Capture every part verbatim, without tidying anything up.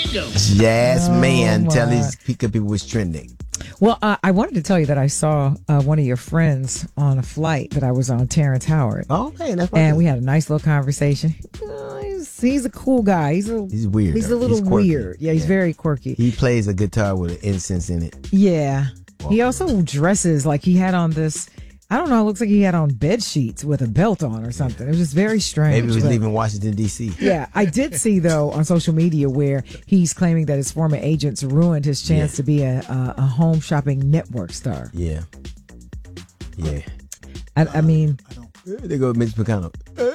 Pico. Yes, Oh, man. my. Tell these Pico people what's trending. Well, uh, I wanted to tell you that I saw uh, one of your friends on a flight that I was on, Terrence Howard. Oh, hey, that's And we had a nice little conversation. Uh, he's, he's a cool guy. He's a, He's weird. He's a little He's quirky. weird. Yeah, he's Yeah. very quirky. He plays a guitar with an incense in it. Yeah. He also dresses like he had on this, I don't know, it looks like he had on bed sheets with a belt on or something. It was just very strange. Maybe he was but- leaving Washington, D C Yeah, I did see, though, on social media where he's claiming that his former agents ruined his chance Yeah. to be a, a, a home shopping network star. Yeah. Yeah. I, I mean, There go Mitch McConnell.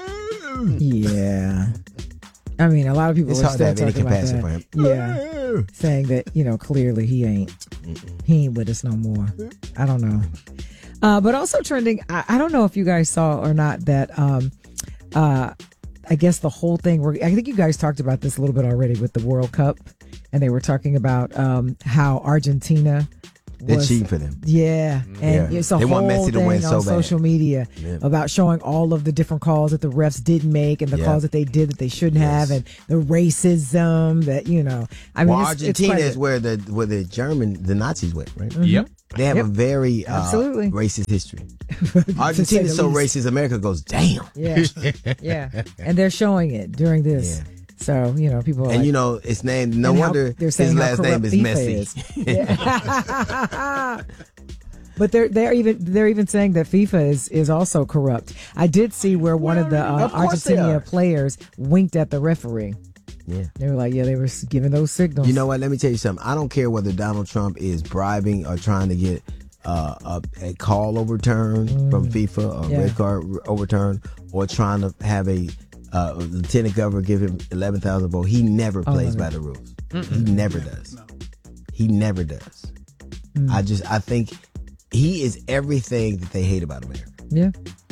yeah. I mean, a lot of people It's are hard to still have any talking about compassion that. for him. Yeah, saying that, you know, clearly he ain't he ain't with us no more. I don't know. Uh, but also trending, I, I don't know if you guys saw or not that. Um, uh, I guess the whole thing. Where I think you guys talked about this a little bit already with the World Cup, and they were talking about um, how Argentina. They're was- cheating for them. Yeah, and Yeah. it's a They whole want Messi to thing win on so bad. social media Yeah. about showing all of the different calls that the refs didn't make and the Yeah. calls that they did that they shouldn't Yes. have, and the racism that you know. I mean, Well, it's, it's Argentina quite a- is where the where the German the Nazis went, right? Yep. They have Yep. a very uh, Absolutely. racist history. to say Argentina's the so least. racist, America goes, damn. Yeah, yeah, and they're showing it during this. Yeah. So you know, people are And like, you know, it's named. No and how- wonder they're saying his how last name corrupt is FIFA Messi. is. Yeah. But they're they're even they're even saying that FIFA is, is also corrupt. I did see where one of the uh, Of course they Argentina are. players winked at the referee. Yeah. They were like, yeah, they were giving those signals. You know what? Let me tell you something. I don't care whether Donald Trump is bribing or trying to get uh, a, a call overturned from FIFA, or Yeah. red card overturned, or trying to have a uh, lieutenant governor give him eleven thousand votes. He never plays no. by the rules. He never does. He never does. I just, I think he is everything that they hate about America. Yeah,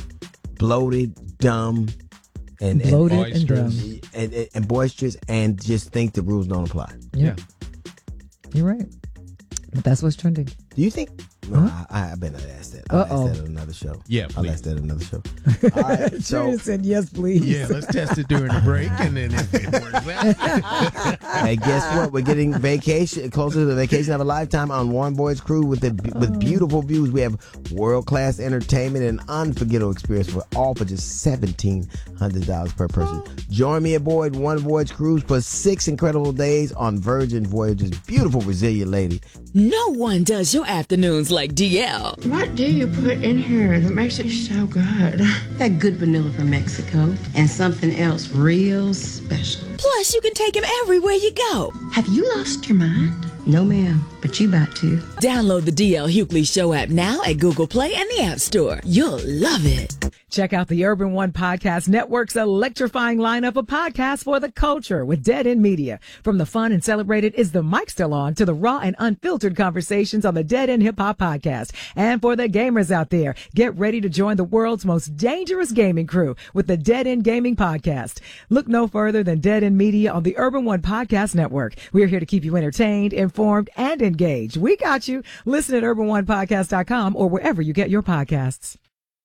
Bloated, dumb, and and- bloated and boisterous. dumb. and, and, and boisterous, and just think the rules don't apply. Yeah, you're right. But that's what's trending. Do you think? No, I, I better not ask that. I'll Uh-oh. ask that at another show. Yeah, I'll please. ask that at another show. All right, so Trina said yes, please. Yeah, let's test it during the break, and then if it works out. hey, guess what? We're getting vacation closer to the vacation of a lifetime on One Voyage Cruise with the with beautiful views. We have world class entertainment and unforgettable experience for all for just seventeen hundred dollars per person. Join me aboard One Voyage Cruise for six incredible days on Virgin Voyages. Beautiful, resilient lady. No one does your afternoons like D L. What do you put in here that makes it so good? That good vanilla from Mexico and something else real special. Plus, you can take him everywhere you go. Have you lost your mind? No, ma'am, but you about to. Download the D L Hughley Show app now at Google Play and the App Store. You'll love it. Check out the Urban One Podcast Network's electrifying lineup of podcasts for the culture with Dead End Media. From the fun and celebrated Is the Mic Still On to the raw and unfiltered conversations on the Dead End Hip Hop Podcast. And for the gamers out there, get ready to join the world's most dangerous gaming crew with the Dead End Gaming Podcast. Look no further than Dead End Media on the Urban One Podcast Network. We're here to keep you entertained, informed, and engaged. We got you. Listen at urban one podcast dot com or wherever you get your podcasts.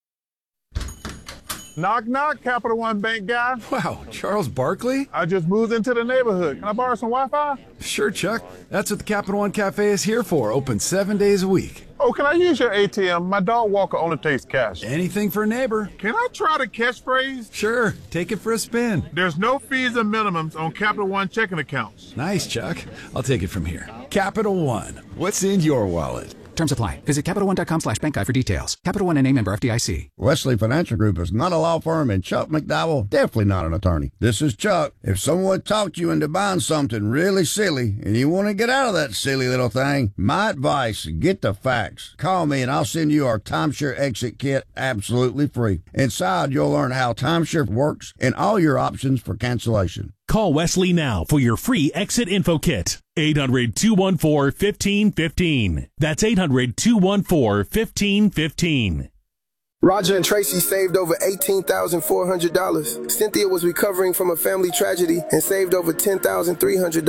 Knock, knock, Capital One Bank guy. Wow, Charles Barkley? I just moved into the neighborhood. Can I borrow some Wi-Fi? Sure, Chuck. That's what the Capital One Cafe is here for, open seven days a week. Oh, can I use your A T M? My dog walker only takes cash. Anything for a neighbor. Can I try the catchphrase? Sure, take it for a spin. There's no fees and minimums on Capital One checking accounts. Nice, Chuck. I'll take it from here. Capital One. What's in your wallet? Terms apply. Visit Capital One dot com slash bank guide for details. Capital One and a member F D I C. Wesley Financial Group is not a law firm, and Chuck McDowell definitely not an attorney. This is Chuck. If someone talked you into buying something really silly and you want to get out of that silly little thing, my advice, get the facts. Call me and I'll send you our timeshare exit kit absolutely free. Inside, you'll learn how timeshare works and all your options for cancellation. Call Wesley now for your free exit info kit. eight hundred, two one four, one five one five. That's eight hundred, two one four, one five one five. Roger and Tracy saved over eighteen thousand four hundred dollars. Cynthia was recovering from a family tragedy and saved over ten thousand three hundred dollars.